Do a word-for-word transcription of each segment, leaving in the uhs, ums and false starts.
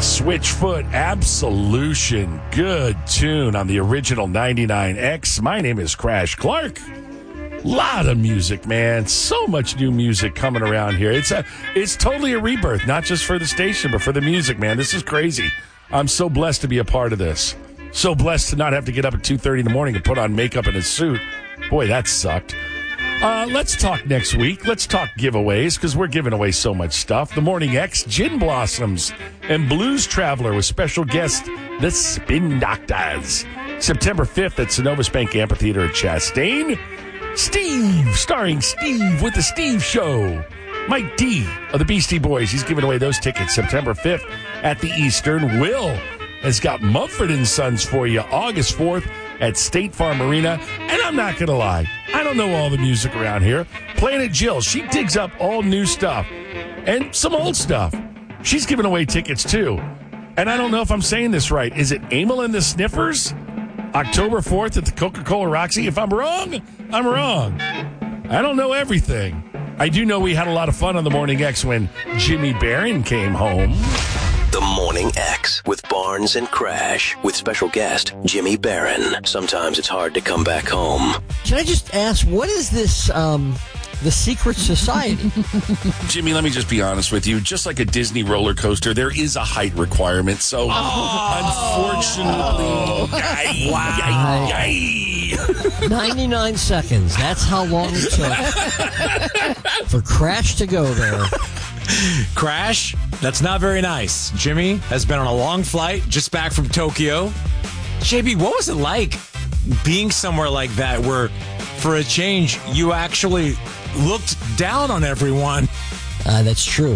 Switchfoot Absolution. Good tune on the original ninety-nine X. My name is Crash Clark. Lot of music, man. So much new music coming around here. It's a, it's totally a rebirth, not just for the station, but for the music, man. This is crazy. I'm so blessed to be a part of this. So blessed to not have to get up at two thirty in the morning and put on makeup and a suit. Boy, that sucked. Uh, let's talk next week. Let's talk giveaways because we're giving away so much stuff. The Morning X, Gin Blossoms, and Blues Traveler with special guest, the Spin Doctors. September fifth at Synovus Bank Amphitheater at Chastain. Steve, starring Steve with the Steve Show. Mike D of the Beastie Boys. He's giving away those tickets September fifth at the Eastern. Will has got Mumford and Sons for you August fourth at State Farm Arena. And I'm not going to lie, I don't know all the music around here. Planet Jill, she digs up all new stuff and some old stuff. She's giving away tickets too. And I don't know if I'm saying this right. Is it Emil and the Sniffers? October fourth at the Coca-Cola Roxy. If I'm wrong, I'm wrong. I don't know everything. I do know we had a lot of fun on the Morning X when Jimmy Barron came home. The Morning X with Barnes and Crash with special guest Jimmy Barron. Sometimes it's hard to come back home. Can I just ask, what is this, um, the secret society? Jimmy, let me just be honest with you. Just like a Disney roller coaster, there is a height requirement. So, oh, unfortunately, oh. Yay, wow. Yay, yay. ninety-nine seconds. That's how long it took for Crash to go there. Crash, that's not very nice. Jimmy has been on a long flight, just back from Tokyo. J B, what was it like being somewhere like that where, for a change, you actually looked down on everyone? Uh, that's true.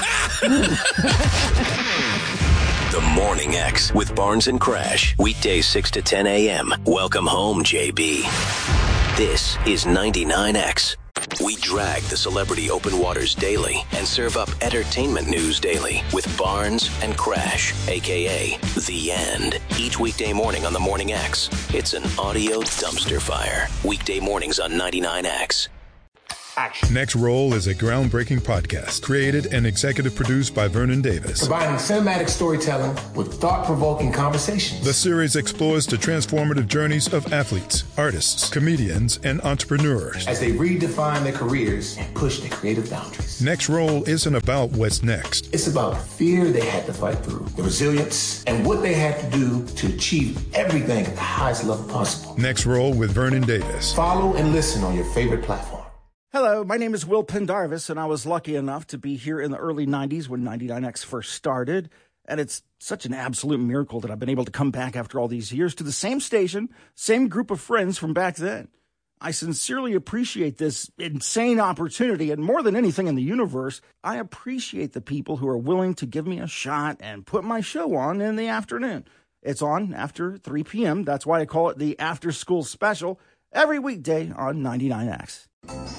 The Morning X with Barnes and Crash. Weekdays six to ten a.m. Welcome home, J B. This is ninety-nine X. We drag the celebrity open waters daily and serve up entertainment news daily with Barnes and Crash, a k a. The End. Each weekday morning on The Morning X, it's an audio dumpster fire. Weekday mornings on ninety-nine X. Action. Next Roll is a groundbreaking podcast created and executive produced by Vernon Davis. Combining cinematic storytelling with thought-provoking conversations. The series explores the transformative journeys of athletes, artists, comedians, and entrepreneurs as they redefine their careers and push their creative boundaries. Next Roll isn't about what's next. It's about the fear they had to fight through, the resilience, and what they had to do to achieve everything at the highest level possible. Next Roll with Vernon Davis. Follow and listen on your favorite platform. Hello, my name is Will Pendarvis, and I was lucky enough to be here in the early nineties when ninety-nine X first started. And it's such an absolute miracle that I've been able to come back after all these years to the same station, same group of friends from back then. I sincerely appreciate this insane opportunity, and more than anything in the universe, I appreciate the people who are willing to give me a shot and put my show on in the afternoon. It's on after three p.m. That's why I call it the After School Special, every weekday on ninety-nine X.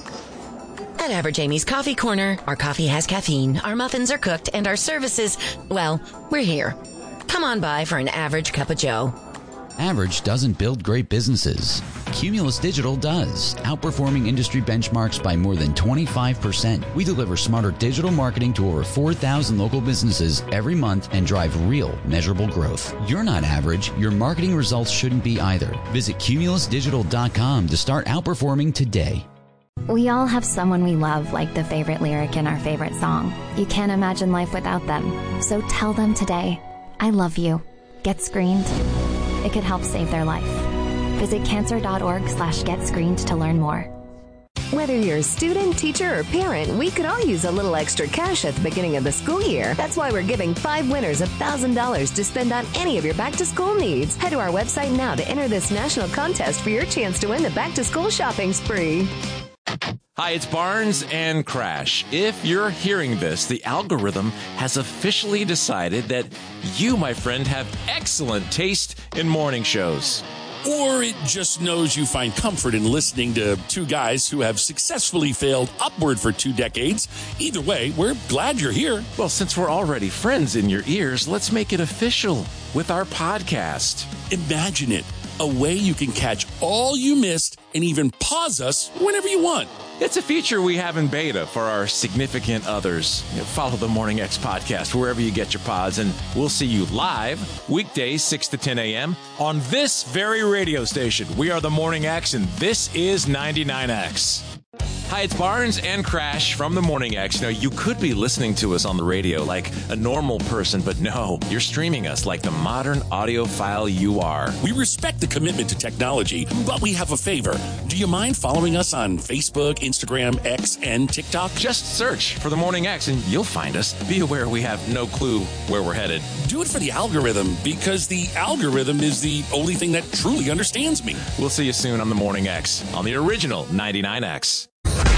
At Average Amy's Coffee Corner, our coffee has caffeine, our muffins are cooked, and our services, well, we're here. Come on by for an average cup of joe. Average doesn't build great businesses. Cumulus Digital does, outperforming industry benchmarks by more than twenty-five percent. We deliver smarter digital marketing to over four thousand local businesses every month and drive real, measurable growth. You're not average. Your marketing results shouldn't be either. Visit cumulus digital dot com to start outperforming today. We all have someone we love, like the favorite lyric in our favorite song. You can't imagine life without them. So tell them today, I love you. Get screened. It could help save their life. Visit cancer.org slash get screened to learn more. Whether you're a student, teacher, or parent, we could all use a little extra cash at the beginning of the school year. That's why we're giving five winners one thousand dollars to spend on any of your back-to-school needs. Head to our website now to enter this national contest for your chance to win the back-to-school shopping spree. Hi, it's Barnes and Crash. If you're hearing this, the algorithm has officially decided that you, my friend, have excellent taste in morning shows. Or it just knows you find comfort in listening to two guys who have successfully failed upward for two decades. Either way, we're glad you're here. Well, since we're already friends in your ears, let's make it official with our podcast. Imagine it. A way you can catch all you missed and even pause us whenever you want. It's a feature we have in beta for our significant others. You know, follow the Morning X podcast wherever you get your pods, and we'll see you live weekdays six to ten a.m. on this very radio station. We are the Morning X, and this is ninety-nine X. Hi, it's Barnes and Crash from the Morning X. Now, you could be listening to us on the radio like a normal person, but no, you're streaming us like the modern audiophile you are. We respect the commitment to technology, but we have a favor. Do you mind following us on Facebook, Instagram, X, and TikTok? Just search for the Morning X and you'll find us. Be aware we have no clue where we're headed. Do it for the algorithm, because the algorithm is the only thing that truly understands me. We'll see you soon on the Morning X on the original ninety-nine X.